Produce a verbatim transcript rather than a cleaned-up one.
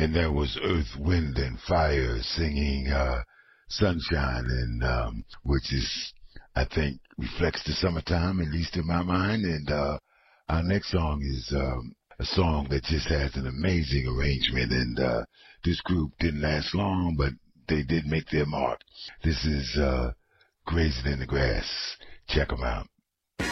And there was Earth, Wind, and Fire singing uh, Sunshine, and um, which is, I think, reflects the summertime, at least in my mind. And uh, our next song is um, a song that just has an amazing arrangement. And uh, this group didn't last long, but they did make their mark. This is uh, Grazing in the Grass. Check them out.